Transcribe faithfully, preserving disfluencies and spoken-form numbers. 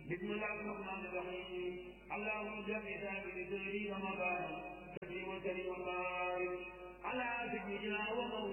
بسم الله الرحمن الرحيم اللهم جل ذلك رمضان كريم وكريم وبارك على سيدنا ومولانا